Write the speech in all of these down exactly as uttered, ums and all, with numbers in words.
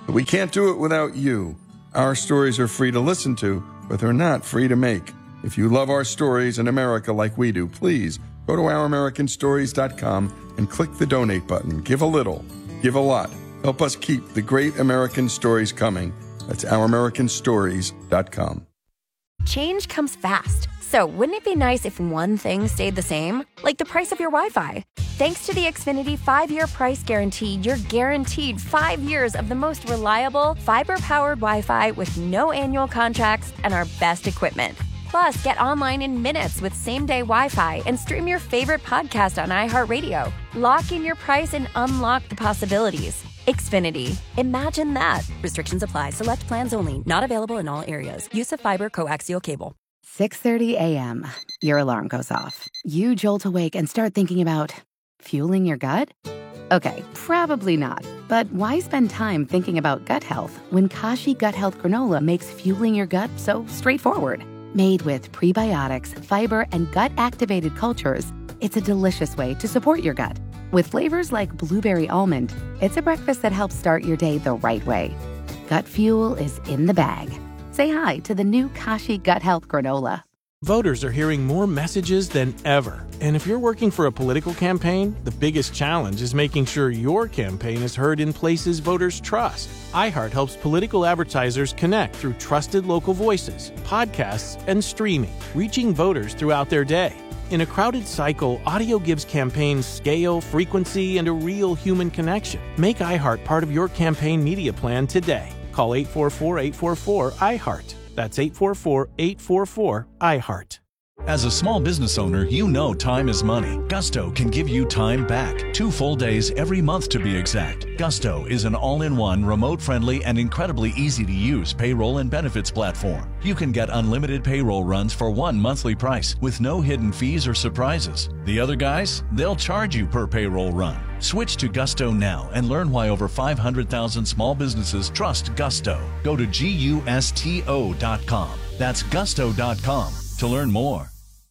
But we can't do it without you. Our stories are free to listen to, but they're not free to make. If you love our stories in America like we do, please go to our american stories dot com and click the donate button. Give a little, give a lot. Help us keep the great American stories coming. That's our american stories dot com. Change comes fast. So wouldn't it be nice if one thing stayed the same? Like the price of your Wi-Fi. Thanks to the Xfinity five-year price guarantee, you're guaranteed five years of the most reliable, fiber-powered Wi-Fi with no annual contracts and our best equipment. Plus, get online in minutes with same-day Wi-Fi and stream your favorite podcast on iHeartRadio. Lock in your price and unlock the possibilities. Xfinity. Imagine that. Restrictions apply. Select plans only. Not available in all areas. Use of fiber coaxial cable. six thirty a.m. Your alarm goes off. You jolt awake and start thinking about fueling your gut? Okay, probably not. But why spend time thinking about gut health when Kashi Gut Health Granola makes fueling your gut so straightforward? Made with prebiotics, fiber, and gut-activated cultures, it's a delicious way to support your gut. With flavors like blueberry almond, it's a breakfast that helps start your day the right way. Gut fuel is in the bag. Say hi to the new Kashi Gut Health Granola. Voters are hearing more messages than ever. And if you're working for a political campaign, the biggest challenge is making sure your campaign is heard in places voters trust. iHeart helps political advertisers connect through trusted local voices, podcasts, and streaming, reaching voters throughout their day. In a crowded cycle, audio gives campaigns scale, frequency, and a real human connection. Make iHeart part of your campaign media plan today. Call eight four four, eight four four, iHeart. That's eight four four, eight four four, iHeart. As a small business owner, you know time is money. Gusto can give you time back. Two full days every month to be exact. Gusto is an all-in-one, remote-friendly, and incredibly easy-to-use payroll and benefits platform. You can get unlimited payroll runs for one monthly price with no hidden fees or surprises. The other guys, they'll charge you per payroll run. Switch to Gusto now and learn why over five hundred thousand small businesses trust Gusto. Go to gusto dot com. That's gusto dot com to learn more.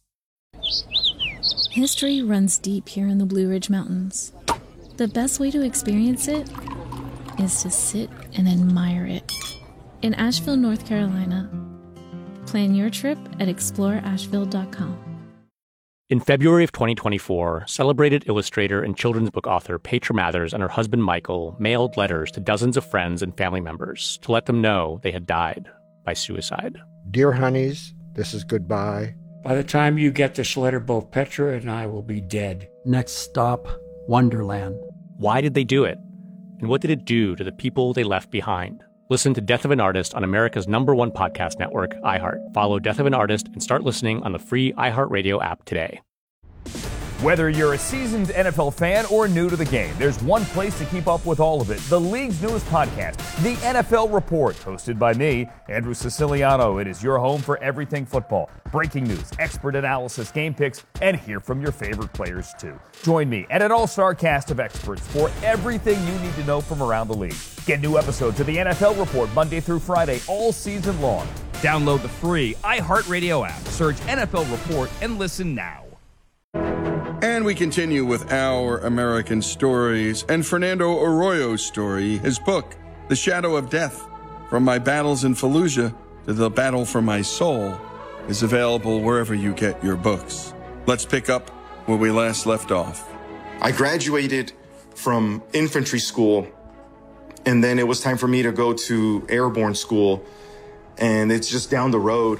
History runs deep here in the Blue Ridge Mountains. The best way to experience it is to sit and admire it. In Asheville, North Carolina. Plan your trip at explore asheville dot com. In February of twenty twenty-four, celebrated illustrator and children's book author Petra Mathers and her husband Michael mailed letters to dozens of friends and family members to let them know they had died by suicide. Dear honeys, this is goodbye. By the time you get this letter, both Petra and I will be dead. Next stop, Wonderland. Why did they do it? And what did it do to the people they left behind? Listen to Death of an Artist on America's number one podcast network, iHeart. Follow Death of an Artist and start listening on the free iHeartRadio app today. Whether you're a seasoned N F L fan or new to the game, there's one place to keep up with all of it. The league's newest podcast, The N F L Report, hosted by me, Andrew Siciliano. It is your home for everything football. Breaking news, expert analysis, game picks, and hear from your favorite players, too. Join me and an all-star cast of experts for everything you need to know from around the league. Get new episodes of The N F L Report Monday through Friday all season long. Download the free iHeartRadio app, search N F L Report, and listen now. And we continue with our American stories and Fernando Arroyo's story, his book, The Shadow of Death, From My Battles in Fallujah to the Battle for My Soul, is available wherever you get your books. Let's pick up where we last left off. I graduated from infantry school, and then it was time for me to go to airborne school, and it's just down the road.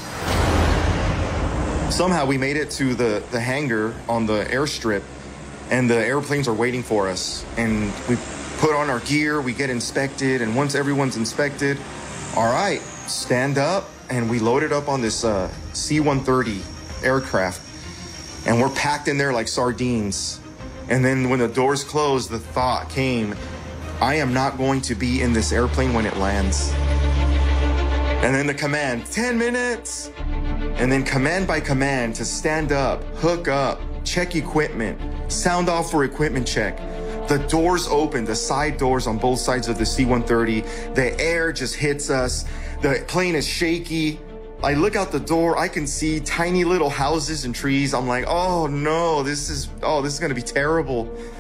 Somehow we made it to the, the hangar on the airstrip, and the airplanes are waiting for us. And we put on our gear, we get inspected, and once everyone's inspected, all right, stand up. And we loaded up on this uh, C one thirty aircraft, and we're packed in there like sardines. And then when the doors closed, the thought came, I am not going to be in this airplane when it lands. And then the command, ten minutes. And then command by command to stand up, hook up, check equipment, sound off for equipment check. The doors open, the side doors on both sides of the C one thirty. The air just hits us. The plane is shaky. I look out the door, I can see tiny little houses and trees. I'm like, oh no, this is, oh, this is gonna be terrible.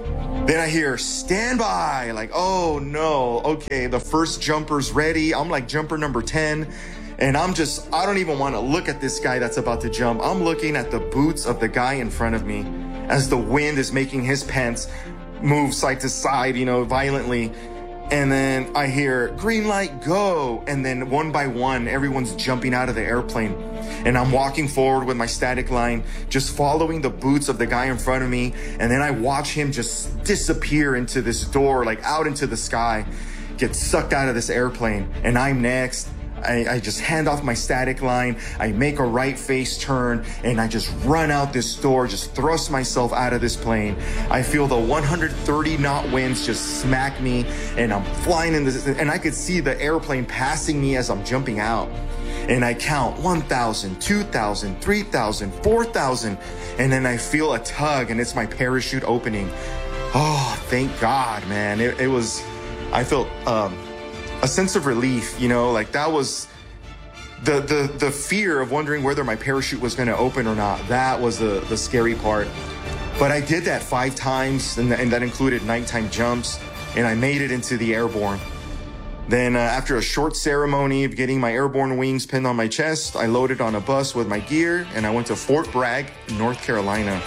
Then I hear, stand by. Like, oh no, okay, the first jumper's ready. I'm like jumper number ten. And I'm just, I don't even want to look at this guy that's about to jump. I'm looking at the boots of the guy in front of me as the wind is making his pants move side to side, you know, violently. And then I hear, green light, go. And then one by one, everyone's jumping out of the airplane. And I'm walking forward with my static line, just following the boots of the guy in front of me. And then I watch him just disappear into this door, like out into the sky, get sucked out of this airplane. And I'm next. I, I just hand off my static line. I make a right face turn and I just run out this door, just thrust myself out of this plane. I feel the one hundred thirty knot winds just smack me and I'm flying in this, and I could see the airplane passing me as I'm jumping out. And I count one thousand, two thousand, three thousand, four thousand, and then I feel a tug and it's my parachute opening. Oh, thank God, man. It, it was, I felt, um, a sense of relief, you know, like that was the the the fear of wondering whether my parachute was going to open or not. That was the the scary part. But I did that five times, and, and that included nighttime jumps, and I made it into the airborne. Then uh, after a short ceremony of getting my airborne wings pinned on my chest, I loaded on a bus with my gear, and I went to Fort Bragg, North Carolina.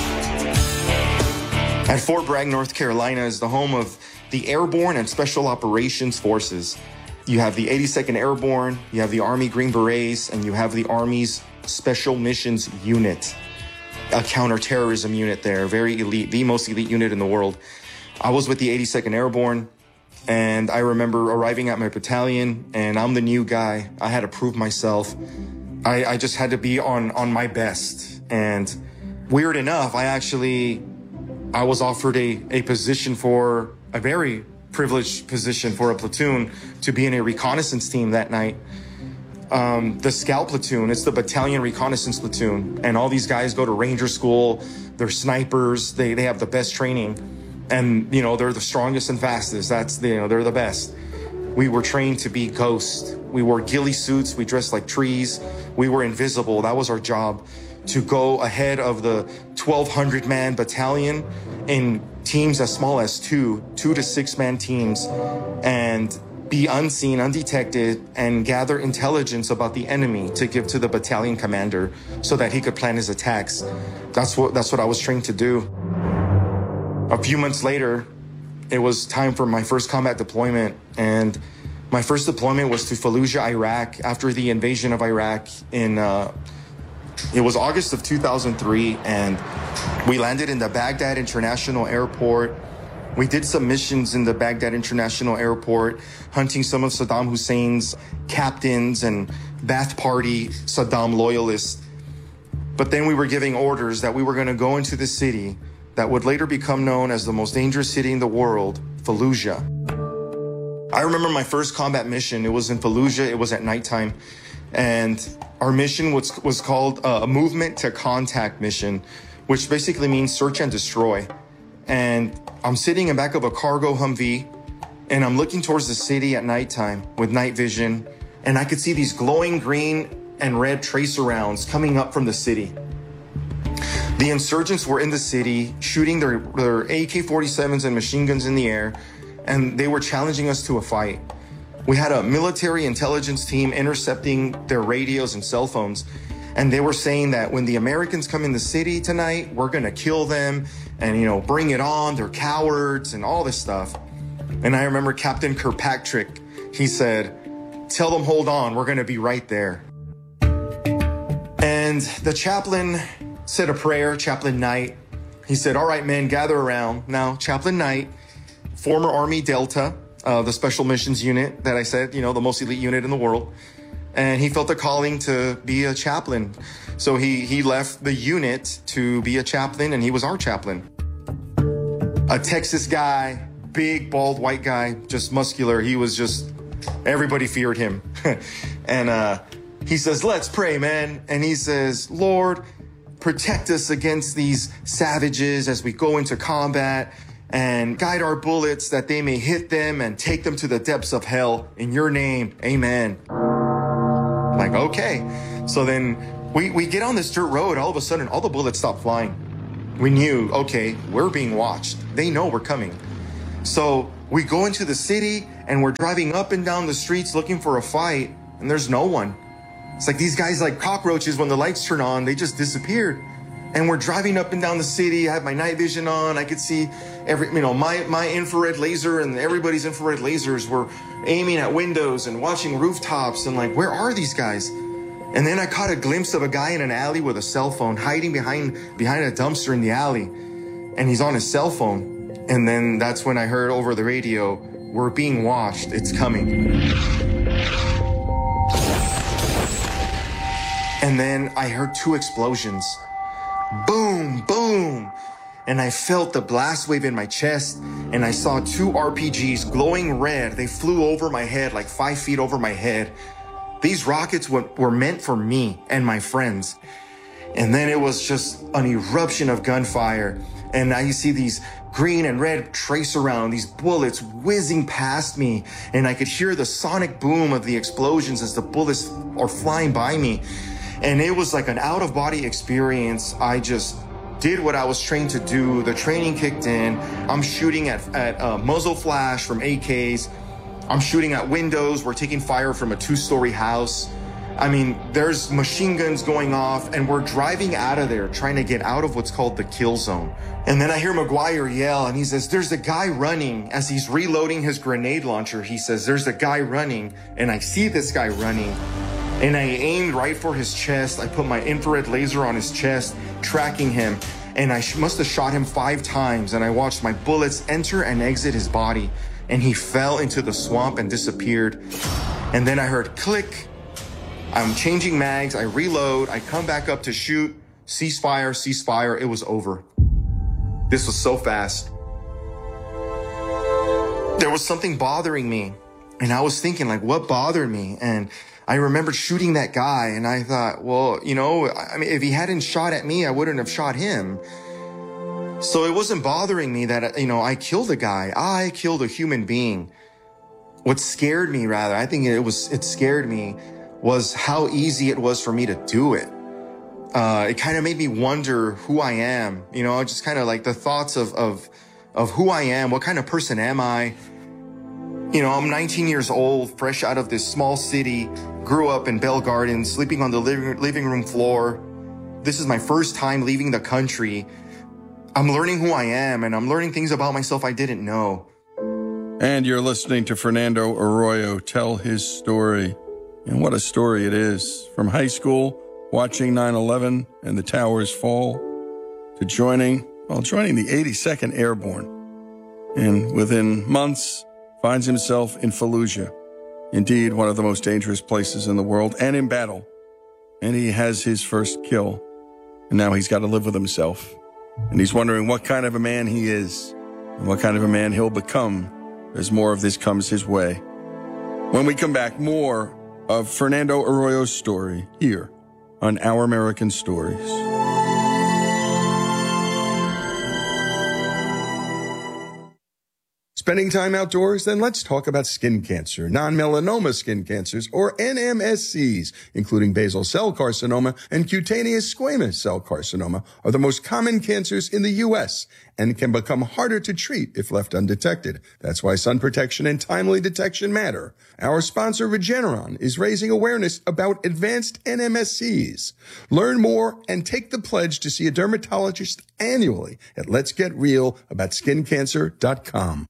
At Fort Bragg, North Carolina is the home of the Airborne and Special Operations Forces. You have the eighty-second Airborne, you have the Army Green Berets, and you have the Army's Special Missions Unit, a counterterrorism unit there, very elite, the most elite unit in the world. I was with the eighty-second Airborne, and I remember arriving at my battalion, and I'm the new guy. I had to prove myself. I, I just had to be on, on my best. And weird enough, I actually, I was offered a, a position for a very privileged position for a platoon to be in a reconnaissance team that night. Um, the scout platoon, it's the battalion reconnaissance platoon. And all these guys go to ranger school. They're snipers. They, they have the best training. And, you know, they're the strongest and fastest. That's, the, you know, they're the best. We were trained to be ghosts. We wore ghillie suits. We dressed like trees. We were invisible. That was our job, to go ahead of the twelve hundred man battalion in teams as small as two, two to six man teams, and be unseen, undetected, and gather intelligence about the enemy to give to the battalion commander so that he could plan his attacks. That's what, that's what I was trained to do. A few months later, it was time for my first combat deployment, and my first deployment was to Fallujah, Iraq, after the invasion of Iraq in, uh, it was August of two thousand three, and we landed in the Baghdad International Airport. We did some missions in the Baghdad International Airport, hunting some of Saddam Hussein's captains and Ba'ath Party Saddam loyalists. But then we were giving orders that we were going to go into the city that would later become known as the most dangerous city in the world, Fallujah. I remember my first combat mission. It was in Fallujah. It was at nighttime. And our mission was, was called uh, a movement to contact mission, which basically means search and destroy. And I'm sitting in back of a cargo Humvee, and I'm looking towards the city at nighttime with night vision, and I could see these glowing green and red tracer rounds coming up from the city. The insurgents were in the city shooting their, their A K forty-sevens and machine guns in the air, and they were challenging us to a fight. We had a military intelligence team intercepting their radios and cell phones, and they were saying that when the Americans come in the city tonight, we're gonna kill them and, you know, bring it on, they're cowards and all this stuff. And I remember Captain Kirkpatrick, he said, tell them hold on, we're gonna be right there. And the chaplain said a prayer, Chaplain Knight. He said, all right, men, gather around. Now, Chaplain Knight, former Army Delta, uh, the Special Missions Unit that I said, you know, the most elite unit in the world. And he felt a calling to be a chaplain. So he, he left the unit to be a chaplain, and he was our chaplain. A Texas guy, big, bald, white guy, just muscular. He was just, everybody feared him. And uh, he says, let's pray, man. And he says, Lord, protect us against these savages as we go into combat, and guide our bullets that they may hit them and take them to the depths of hell. In your name, amen. Like, okay. So then we, we get on this dirt road. All of a sudden, all the bullets stop flying. we knew, okay, we're being watched. They know we're coming. So we go into the city and we're driving up and down the streets looking for a fight, and there's no one. It's like these guys, like cockroaches, when the lights turn on, they just disappeared. And we're driving up and down the city. I have my night vision on. I could see every, you know, my, my infrared laser and everybody's infrared lasers were aiming at windows and watching rooftops, and like, where are these guys? And then I caught a glimpse of a guy in an alley with a cell phone hiding behind, behind a dumpster in the alley. And he's on his cell phone. And then that's when I heard over the radio, we're being watched. It's coming. And then I heard two explosions. Boom, boom. And I felt the blast wave in my chest, and I saw two R P Gs glowing red. They flew over my head, like five feet over my head. These rockets were, were meant for me and my friends. And then it was just an eruption of gunfire. And now you see these green and red trace around, these bullets whizzing past me. And I could hear the sonic boom of the explosions as the bullets are flying by me. And it was like an out-of-body experience. I just did what I was trained to do. The training kicked in. I'm shooting at, at uh, muzzle flash from A Ks. I'm shooting at windows. We're taking fire from a two-story house. I mean, there's machine guns going off, and we're driving out of there, trying to get out of what's called the kill zone. And then I hear McGuire yell, and he says, there's a guy running. As he's reloading his grenade launcher, he says, there's a guy running. And I see this guy running. And I aimed right for his chest. I put my infrared laser on his chest, tracking him. And I sh- must have shot him five times. And I watched my bullets enter and exit his body. And he fell into the swamp and disappeared. And then I heard click. I'm changing mags. I reload. I come back up to shoot. Ceasefire, ceasefire. It was over. This was so fast. There was something bothering me. And I was thinking, like, what bothered me? And I remembered shooting that guy, and I thought, well, you know, I mean, if he hadn't shot at me, I wouldn't have shot him. So it wasn't bothering me that, you know, I killed a guy. I killed a human being. What scared me, rather, I think it was, it scared me, was how easy it was for me to do it. Uh, it kind of made me wonder who I am, you know, just kind of like the thoughts of, of, of who I am. What kind of person am I? You know, I'm nineteen years old, fresh out of this small city, grew up in Bell Gardens, sleeping on the living, living room floor. This is my first time leaving the country. I'm learning who I am, and I'm learning things about myself I didn't know. And you're listening to Fernando Arroyo tell his story. And what a story it is. From high school, watching nine eleven and the towers fall, to joining, well, joining the eighty-second Airborne. And within months, finds himself in Fallujah, indeed one of the most dangerous places in the world, and in battle. And he has his first kill. And now he's got to live with himself. And he's wondering what kind of a man he is and what kind of a man he'll become as more of this comes his way. When we come back, more of Fernando Arroyo's story here on Our American Stories. Spending time outdoors? Then let's talk about skin cancer. Non-melanoma skin cancers, or N M S Cs, including basal cell carcinoma and cutaneous squamous cell carcinoma, are the most common cancers in the U S and can become harder to treat if left undetected. That's why sun protection and timely detection matter. Our sponsor, Regeneron, is raising awareness about advanced N M S Cs. Learn more and take the pledge to see a dermatologist annually at lets get real about skin cancer dot com.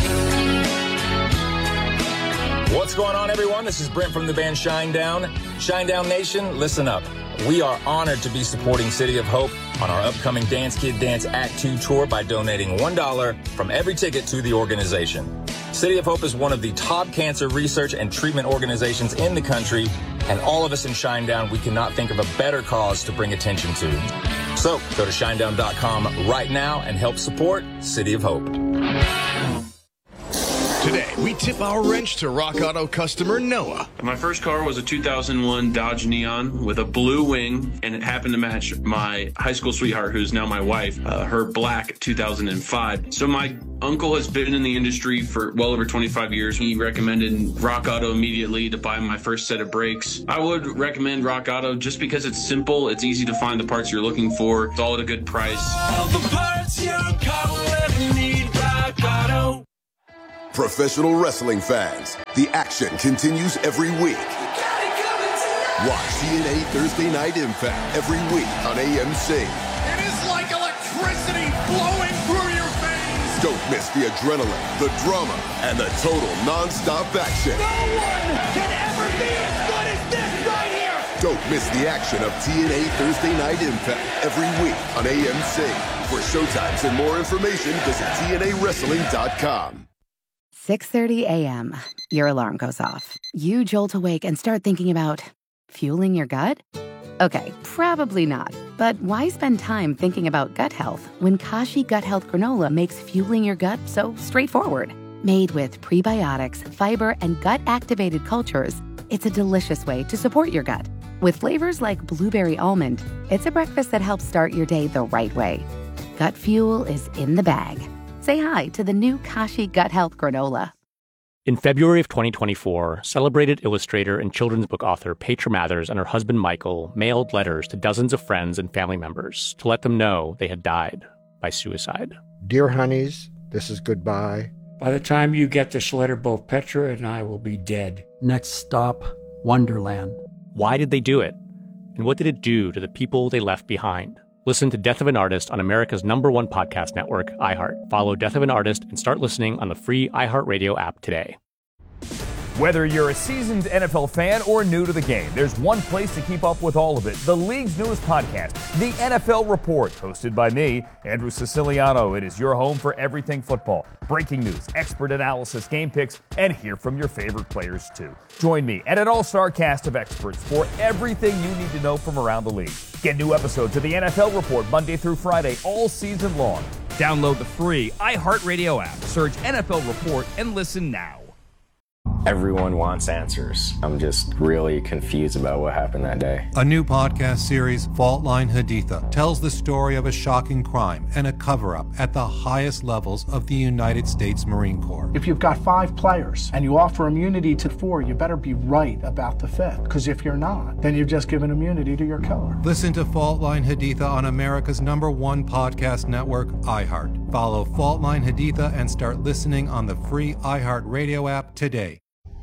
What's going on, everyone? This is Brent from the band Shinedown. Shinedown Nation, listen up. We are honored to be supporting City of Hope on our upcoming Dance Kid Dance Act two tour by donating one dollar from every ticket to the organization. City of Hope is one of the top cancer research and treatment organizations in the country, and all of us in Shinedown, we cannot think of a better cause to bring attention to. So go to shinedown dot com right now and help support City of Hope. Today, we tip our wrench to Rock Auto customer Noah. My first car was a two thousand one Dodge Neon with a blue wing, and it happened to match my high school sweetheart, who's now my wife, uh, her black two thousand five. So my uncle has been in the industry for well over twenty-five years. He recommended Rock Auto immediately to buy my first set of brakes. I would recommend Rock Auto just because it's simple, it's easy to find the parts you're looking for, it's all at a good price. All the parts your car will ever need, Rock Auto. Professional wrestling fans, the action continues every week. Watch T N A Thursday Night Impact every week on A M C. It is like electricity flowing through your veins. Don't miss the adrenaline, the drama, and the total non-stop action. No one can ever be as good as this right here. Don't miss the action of T N A Thursday Night Impact every week on A M C. For showtimes and more information, visit T N A wrestling dot com. six thirty a.m. Your alarm goes off. You jolt awake and start thinking about fueling your gut? Okay, probably not. But why spend time thinking about gut health when Kashi Gut Health Granola makes fueling your gut so straightforward? Made with prebiotics, fiber, and gut-activated cultures, it's a delicious way to support your gut. With flavors like blueberry almond, it's a breakfast that helps start your day the right way. Gut fuel is in the bag. Say hi to the new Kashi Gut Health Granola. In February of twenty twenty-four, celebrated illustrator and children's book author Petra Mathers and her husband Michael mailed letters to dozens of friends and family members to let them know they had died by suicide. Dear honeys, this is goodbye. By the time you get this letter, both Petra and I will be dead. Next stop, Wonderland. Why did they do it? And what did it do to the people they left behind? Listen to Death of an Artist on America's number one podcast network, iHeart. Follow Death of an Artist and start listening on the free iHeartRadio app today. Whether you're a seasoned N F L fan or new to the game, there's one place to keep up with all of it. The league's newest podcast, The N F L Report, hosted by me, Andrew Siciliano. It is your home for everything football. Breaking news, expert analysis, game picks, and hear from your favorite players, too. Join me and an all-star cast of experts for everything you need to know from around the league. Get new episodes of The N F L Report Monday through Friday, all season long. Download the free iHeartRadio app, search N F L Report, and listen now. Everyone wants answers. I'm just really confused about what happened that day. A new podcast series, Fault Line Haditha, tells the story of a shocking crime and a cover-up at the highest levels of the United States Marine Corps. If you've got five players and you offer immunity to four, you better be right about the fifth. Because if you're not, then you've just given immunity to your killer. Listen to Fault Line Haditha on America's number one podcast network, iHeart. Follow Fault Line Haditha and start listening on the free iHeartRadio app today.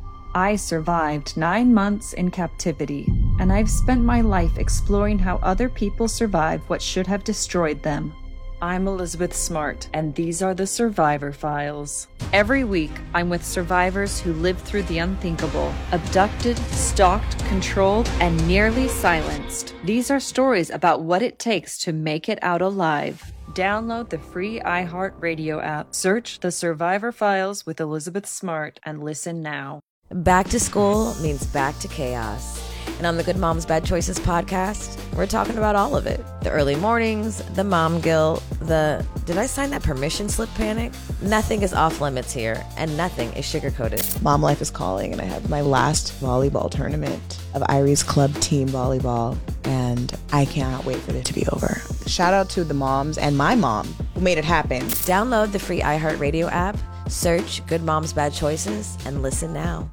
I survived nine months in captivity, and I've spent my life exploring how other people survived what should have destroyed them. I'm Elizabeth Smart, and these are the Survivor Files. Every week, I'm with survivors who lived through the unthinkable, abducted, stalked, controlled, and nearly silenced. These are stories about what it takes to make it out alive. Download the free iHeartRadio app, search The Survivor Files with Elizabeth Smart, and listen now. Back to school means back to chaos. And on the Good Moms Bad Choices podcast, we're talking about all of it. The early mornings, the mom guilt, the did I sign that permission slip panic? Nothing is off limits here, and nothing is sugarcoated. Mom life is calling, and I have my last volleyball tournament of Irie's Club team volleyball, and I cannot wait for it to be over. Shout out to the moms and my mom who made it happen. Download the free iHeartRadio app, search Good Moms Bad Choices, and listen now.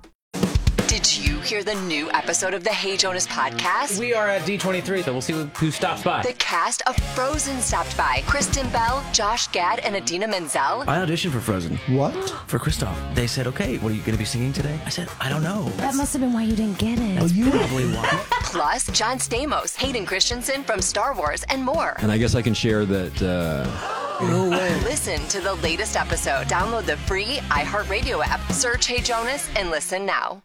Did you hear the new episode of the Hey Jonas podcast? We are at D twenty-three, so we'll see who stops by. The cast of Frozen stopped by. Kristen Bell, Josh Gad, and Adina Menzel. I auditioned for Frozen. What? For Kristoff. They said, okay, what are you going to be singing today? I said, I don't know. That must have been why you didn't get it. That's you probably why. Plus, John Stamos, Hayden Christensen from Star Wars, and more. And I guess I can share that... Uh... No way. Listen to the latest episode. Download the free iHeartRadio app. Search Hey Jonas and listen now.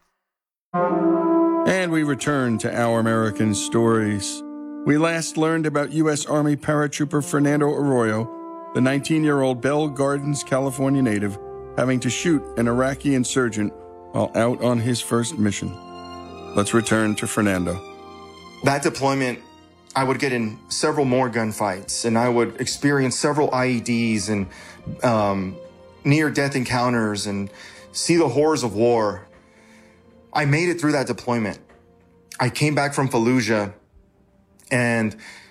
And we return to Our American Stories. We last learned about U S Army paratrooper Fernando Arroyo, the nineteen-year-old Bell Gardens, California native, having to shoot an Iraqi insurgent while out on his first mission. Let's return to Fernando. That deployment, I would get in several more gunfights, and I would experience several I E Ds and um, near-death encounters and see the horrors of war. I made it through that deployment. I came back from Fallujah, and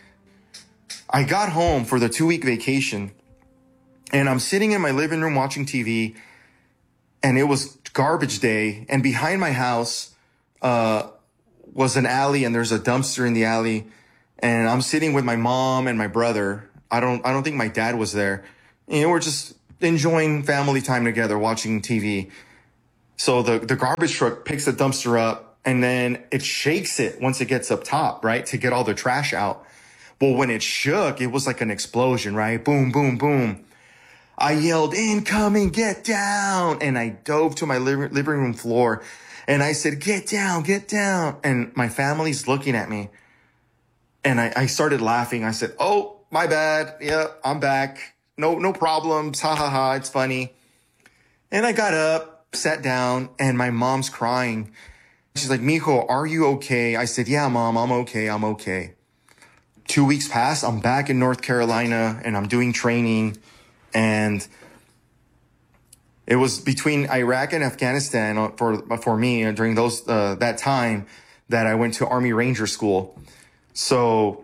I got home for the two-week vacation, and I'm sitting in my living room watching T V, and it was garbage day, and behind my house uh, was an alley, and there's a dumpster in the alley, and I'm sitting with my mom and my brother. I don't, I don't think my dad was there. You know, we're just enjoying family time together, watching T V. So the, the garbage truck picks the dumpster up, and then it shakes it once it gets up top, right, to get all the trash out. Well, when it shook, it was like an explosion, right? Boom, boom, boom. I yelled, incoming, get down. And I dove to my living room floor, and I said, get down, get down. And my family's looking at me, and I, I started laughing. I said, oh, my bad. Yeah, I'm back. No, no problems. Ha ha ha. It's funny. And I got up, sat down, and my mom's crying. She's like, Mijo, are you okay? I said, yeah, Mom, I'm okay. I'm okay. Two weeks passed. I'm back in North Carolina, and I'm doing training. And it was between Iraq and Afghanistan for, for me during those, uh, that time that I went to Army Ranger School. So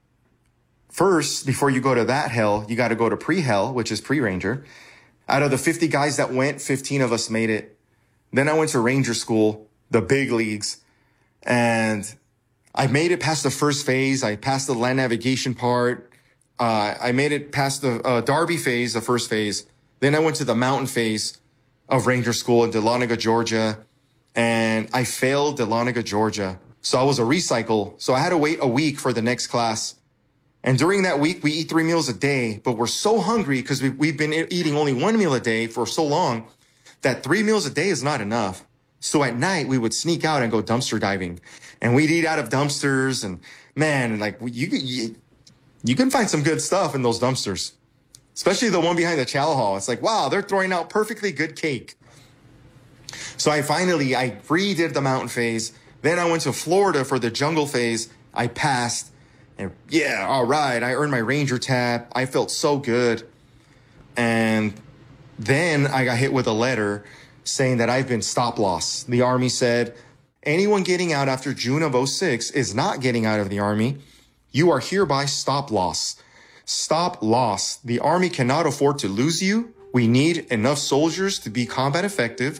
first, before you go to that hell, you got to go to pre-hell, which is pre-Ranger. Out of the fifty guys that went, fifteen of us made it. Then I went to Ranger School, the big leagues, and I made it past the first phase. I passed the land navigation part. Uh, I made it past the uh, Darby phase, the first phase. Then I went to the mountain phase of Ranger School in Dahlonega, Georgia, and I failed Dahlonega, Georgia. So I was a recycle. So I had to wait a week for the next class. And during that week, we eat three meals a day, but we're so hungry because we, we've been eating only one meal a day for so long that three meals a day is not enough. So at night, we would sneak out and go dumpster diving, and we'd eat out of dumpsters. And man, like you, you, you can find some good stuff in those dumpsters, especially the one behind the chow hall. It's like, wow, they're throwing out perfectly good cake. So I finally, I redid the mountain phase. Then I went to Florida for the jungle phase. I passed. And yeah, all right, I earned my Ranger tab. I felt so good. And then I got hit with a letter saying that I've been stop loss. The Army said, anyone getting out after June of oh six is not getting out of the Army. You are hereby stop loss. Stop loss. The Army cannot afford to lose you. We need enough soldiers to be combat effective.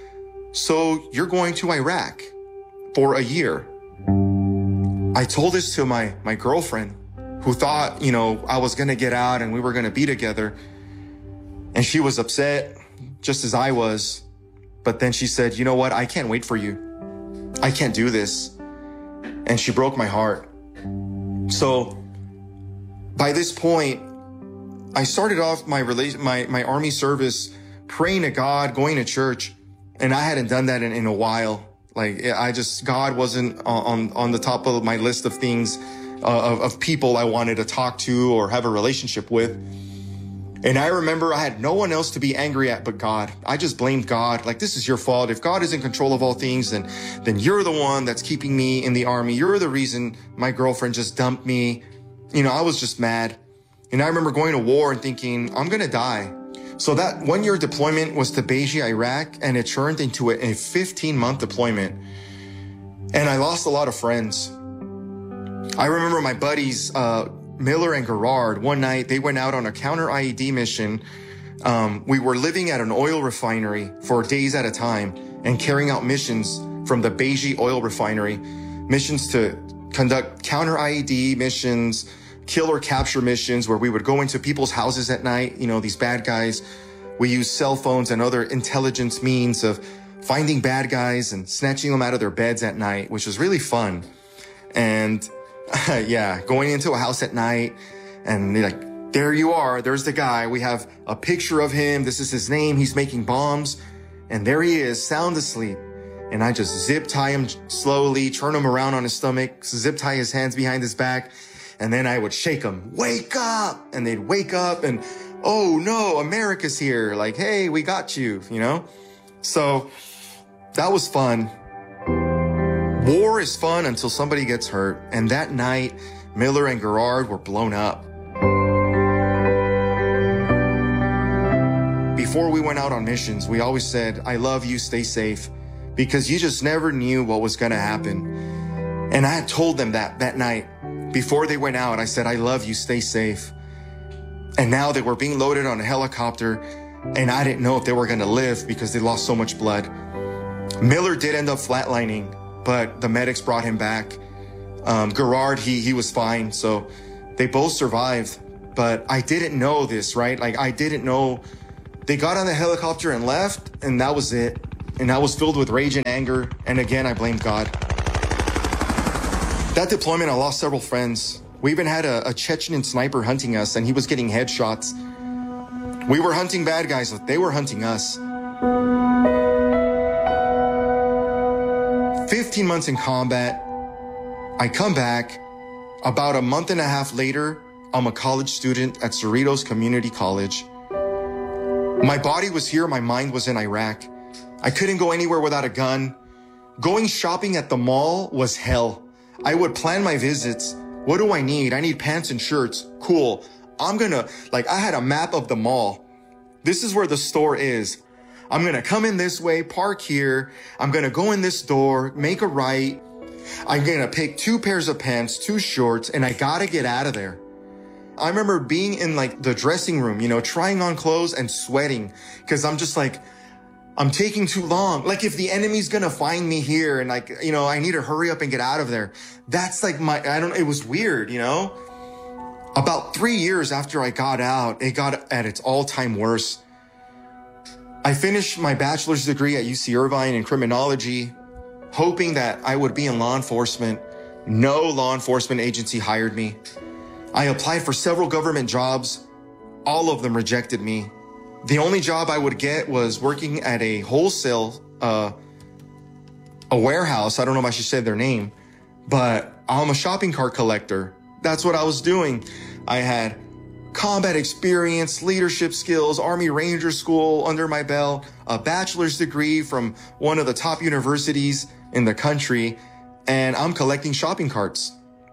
So you're going to Iraq for a year. I told this to my, my girlfriend, who thought, you know, I was going to get out and we were going to be together. And she was upset, just as I was. But then she said, you know what? I can't wait for you. I can't do this. And she broke my heart. So by this point, I started off my rela- my, my Army service praying to God, going to church. And I hadn't done that in, in a while. Like, I just, God wasn't on, on the top of my list of things, uh, of, of people I wanted to talk to or have a relationship with. And I remember I had no one else to be angry at but God. I just blamed God. Like, this is your fault. If God is in control of all things, then, then you're the one that's keeping me in the Army. You're the reason my girlfriend just dumped me. You know, I was just mad. And I remember going to war and thinking, I'm going to die. So that one year deployment was to Beiji, Iraq, and it turned into a fifteen month deployment. And I lost a lot of friends. I remember my buddies, uh, Miller and Gerard, one night they went out on a counter I E D mission. Um, we were living at an oil refinery for days at a time and carrying out missions from the Beiji oil refinery, missions to conduct counter I E D missions, kill or capture missions where we would go into people's houses at night. You know, these bad guys, we use cell phones and other intelligence means of finding bad guys and snatching them out of their beds at night, which was really fun. And uh, yeah, going into a house at night and they're like, there you are. There's the guy. We have a picture of him. This is his name. He's making bombs. And there he is, sound asleep. And I just zip tie him slowly, turn him around on his stomach, zip tie his hands behind his back. And then I would shake them, wake up, and they'd wake up and, oh no, America's here. Like, hey, we got you, you know? So that was fun. War is fun until somebody gets hurt. And that night, Miller and Gerard were blown up. Before we we went out on missions, we always said, I love you, stay safe, because you just never knew what was going to happen. And I had told them that that night before they went out. I said, I love you, stay safe. And now they were being loaded on a helicopter, and I didn't know if they were going to live because they lost so much blood. Miller did end up flatlining, but the medics brought him back. Um, Gerard, he, he was fine. So they both survived, but I didn't know this, right? Like, I didn't know. They got on the helicopter and left, and that was it. And I was filled with rage and anger. And again, I blamed God. That deployment, I lost several friends. We even had a, a Chechen sniper hunting us, and he was getting headshots. We were hunting bad guys, but they were hunting us. fifteen months in combat. I come back. About a month and a half later, I'm a college student at Cerritos Community College. My body was here, my mind was in Iraq. I couldn't go anywhere without a gun. Going shopping at the mall was hell. I would plan my visits. What do I need? I need pants and shirts. Cool. I'm gonna, like, I had a map of the mall. This is where the store is. I'm gonna come in this way, park here. I'm gonna go in this door, make a right. I'm gonna pick two pairs of pants, two shorts, and I gotta get out of there. I remember being in like the dressing room, you know, trying on clothes and sweating because I'm just like, I'm taking too long. Like, if the enemy's gonna find me here and, like, you know, I need to hurry up and get out of there. That's like my, I don't, it was weird, you know? About three years after I got out, it got at its all-time worst. I finished my bachelor's degree at U C Irvine in criminology, hoping that I would be in law enforcement. No law enforcement agency hired me. I applied for several government jobs. All of them rejected me. The only job I would get was working at a wholesale, uh, a warehouse. I don't know if I should say their name, but I'm a shopping cart collector. That's what I was doing. I had combat experience, leadership skills, Army Ranger School under my belt, a bachelor's degree from one of the top universities in the country, and I'm collecting shopping carts.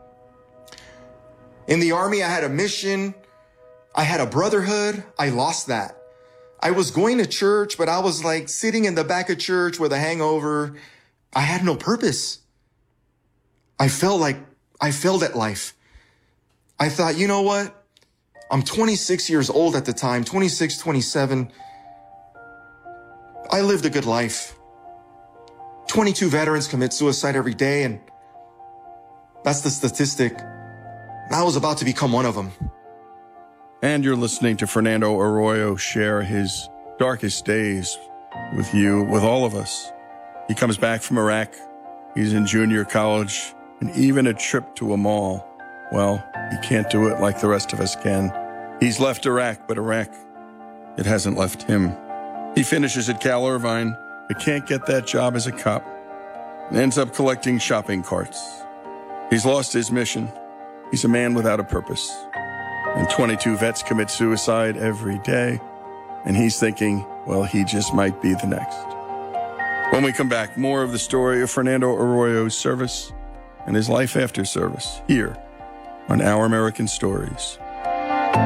In the Army, I had a mission. I had a brotherhood. I lost that. I was going to church, but I was like sitting in the back of church with a hangover. I had no purpose. I felt like I failed at life. I thought, you know what? I'm twenty-six years old at the time, twenty-six, twenty-seven. I lived a good life. twenty-two veterans commit suicide every day, and that's the statistic. I was about to become one of them. And you're listening to Fernando Arroyo share his darkest days with you, with all of us. He comes back from Iraq. He's in junior college, and even a trip to a mall, well, he can't do it like the rest of us can. He's left Iraq, but Iraq, it hasn't left him. He finishes at Cal Irvine, but can't get that job as a cop, and ends up collecting shopping carts. He's lost his mission. He's a man without a purpose. And twenty-two vets commit suicide every day. And he's thinking, well, he just might be the next. When we come back, more of the story of Fernando Arroyo's service and his life after service here on Our American Stories.